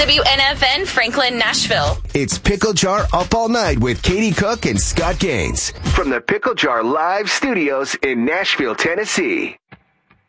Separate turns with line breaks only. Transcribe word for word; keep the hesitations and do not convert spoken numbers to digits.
W N F N, Franklin, Nashville.
It's Pickle Jar Up All Night with Katie Cook and Scott Gaines from the Pickle Jar Live Studios in Nashville, Tennessee.